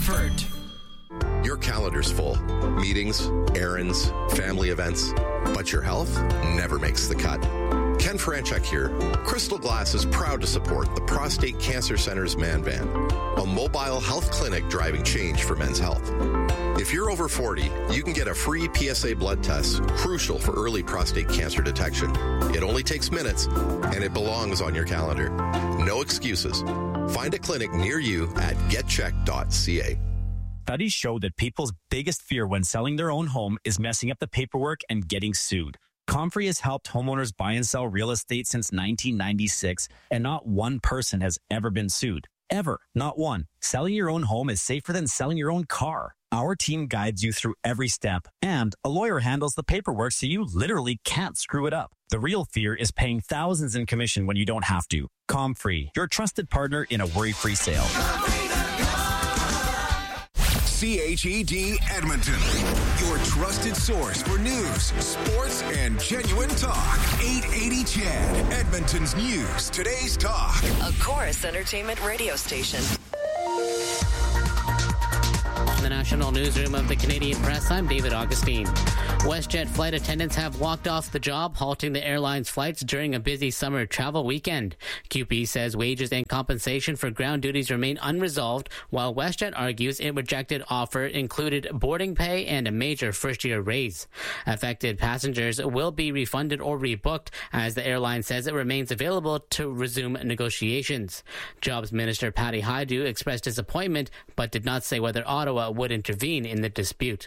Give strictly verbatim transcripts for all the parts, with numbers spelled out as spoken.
comfort. Your calendar's full. Meetings, errands, family events. But your health never makes the cut. Ken Franchuk here. Crystal Glass is proud to support the Prostate Cancer Center's Man Van, a mobile health clinic driving change for men's health. If you're over forty, you can get a free P S A blood test, crucial for early prostate cancer detection. It only takes minutes, and it belongs on your calendar. No excuses. Find a clinic near you at get check dot c a. Studies show that people's biggest fear when selling their own home is messing up the paperwork and getting sued. Comfrey has helped homeowners buy and sell real estate since nineteen ninety-six, and not one person has ever been sued. Ever. Not one. Selling your own home is safer than selling your own car. Our team guides you through every step, and a lawyer handles the paperwork so you literally can't screw it up. The real fear is paying thousands in commission when you don't have to. Comfrey, your trusted partner in a worry-free sale. C H E D Edmonton, your trusted source for news, sports, and genuine talk. eight eighty C H E D, Edmonton's news, today's talk. A Chorus Entertainment radio station. The National Newsroom of the Canadian Press, I'm David Augustine. WestJet flight attendants have walked off the job, halting the airline's flights during a busy summer travel weekend. Q P says wages and compensation for ground duties remain unresolved, while WestJet argues it rejected offer included boarding pay and a major first-year raise. Affected passengers will be refunded or rebooked, as the airline says it remains available to resume negotiations. Jobs Minister Patty Hajdu expressed disappointment, but did not say whether Ottawa would intervene in the dispute.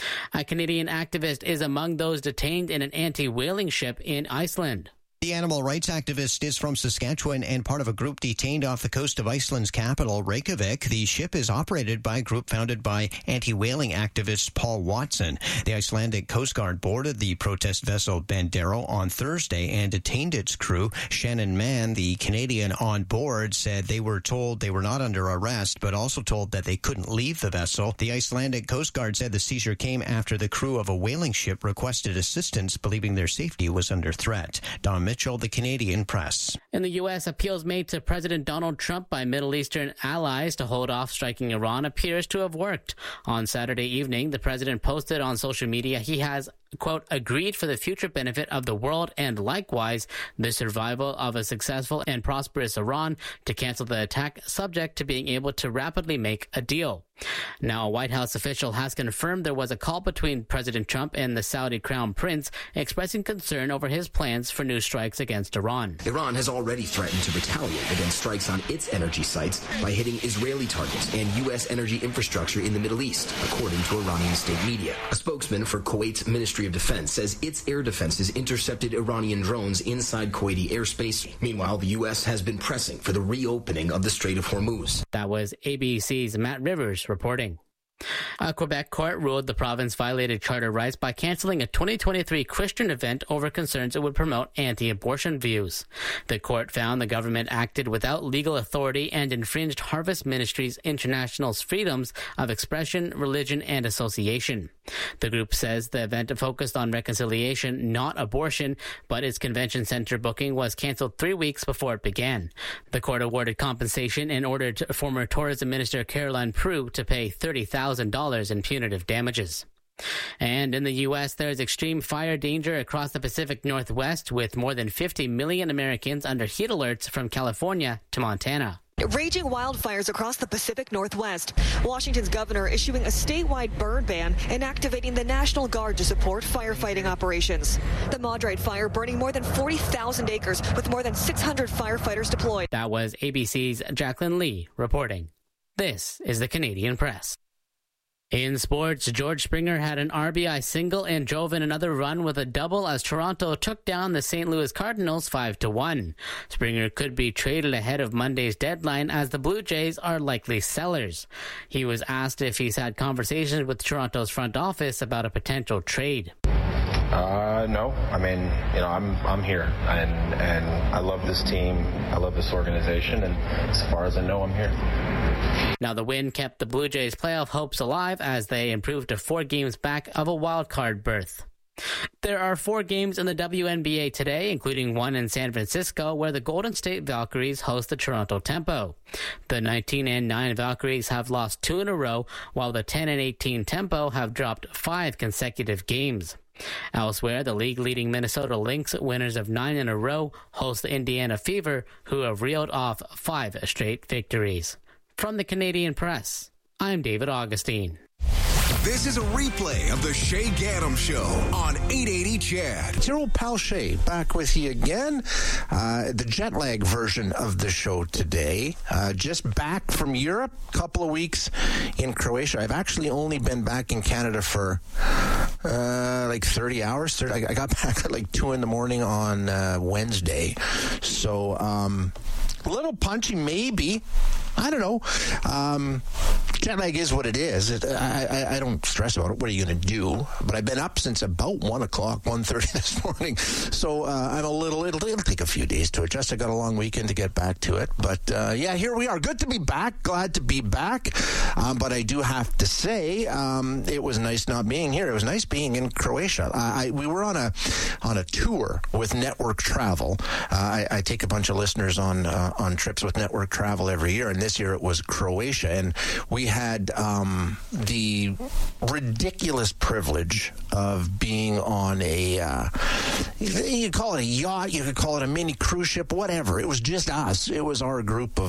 A Canadian activist is among those detained in an anti-whaling ship in Iceland. The animal rights activist is from Saskatchewan and part of a group detained off the coast of Iceland's capital, Reykjavik. The ship is operated by a group founded by anti-whaling activist Paul Watson. The Icelandic Coast Guard boarded the protest vessel Bandero on Thursday and detained its crew. Shannon Mann, the Canadian on board, said they were told they were not under arrest, but also told that they couldn't leave the vessel. The Icelandic Coast Guard said the seizure came after the crew of a whaling ship requested assistance, believing their safety was under threat. Don Mitchell, the Canadian Press. In the U S, appeals made to President Donald Trump by Middle Eastern allies to hold off striking Iran appears to have worked. On Saturday evening, the president posted on social media he has, quote, agreed for the future benefit of the world and likewise the survival of a successful and prosperous Iran to cancel the attack, subject to being able to rapidly make a deal. Now, a White House official has confirmed there was a call between President Trump and the Saudi Crown Prince expressing concern over his plans for new strikes against Iran. Iran has already threatened to retaliate against strikes on its energy sites by hitting Israeli targets and U S energy infrastructure in the Middle East, according to Iranian state media. A spokesman for Kuwait's Ministry of Defense says its air defenses intercepted Iranian drones inside Kuwaiti airspace. Meanwhile, the U S has been pressing for the reopening of the Strait of Hormuz. That was A B C's Matt Rivers reporting. A Quebec court ruled the province violated charter rights by cancelling a twenty twenty-three Christian event over concerns it would promote anti-abortion views. The court found the government acted without legal authority and infringed Harvest Ministries International's freedoms of expression, religion, and association. The group says the event focused on reconciliation, not abortion, but its convention center booking was cancelled three weeks before it began. The court awarded compensation and ordered former Tourism Minister Caroline Proulx to pay thirty thousand dollars in punitive damages. And in the U S, there is extreme fire danger across the Pacific Northwest, with more than fifty million Americans under heat alerts from California to Montana. Raging wildfires across the Pacific Northwest. Washington's governor issuing a statewide burn ban and activating the National Guard to support firefighting operations. The Madrid fire burning more than forty thousand acres with more than six hundred firefighters deployed. That was A B C's Jacqueline Lee reporting. This is the Canadian Press. In sports, George Springer had an R B I single and drove in another run with a double as Toronto took down the Saint Louis Cardinals five to one. Springer could be traded ahead of Monday's deadline as the Blue Jays are likely sellers. He was asked if he's had conversations with Toronto's front office about a potential trade. Uh, no, I mean, you know, I'm I'm here, and and I love this team, I love this organization, and as far as I know, I'm here. Now, the win kept the Blue Jays' playoff hopes alive as they improved to four games back of a wild card berth. There are four games in the W N B A today, including one in San Francisco, where the Golden State Valkyries host the Toronto Tempo. The nineteen and nine Valkyries have lost two in a row, while the ten and eighteen Tempo have dropped five consecutive games. Elsewhere, the league-leading Minnesota Lynx, winners of nine in a row, host the Indiana Fever, who have reeled off five straight victories. From the Canadian Press, I'm David Augustine. This is a replay of the Shay Gaddam Show on eight eighty C H E D. It's your old pal Shay back with you again. Uh, the jet lag version of the show today. Uh, just back from Europe, couple of weeks in Croatia. I've actually only been back in Canada for uh, like thirty hours. thirty, I got back at like two in the morning on uh, Wednesday. So um, a little punchy, maybe. I don't know. Um, jet lag is what it is. It, I, I, I don't stress about it. What are you going to do? But I've been up since about one o'clock, one thirty this morning. So uh, I'm a little, it'll, it'll take a few days to adjust. I got a long weekend to get back to it. But uh, yeah, here we are. Good to be back. Glad to be back. Um, but I do have to say, um, it was nice not being here. It was nice being in Croatia. I, I, we were on a on a tour with Network Travel. Uh, I, I take a bunch of listeners on uh, on trips with Network Travel every year, and this year it was Croatia, and we had um, the ridiculous privilege of being on a, uh, you could call it a yacht, you could call it a mini cruise ship, whatever. It was just us. It was our group of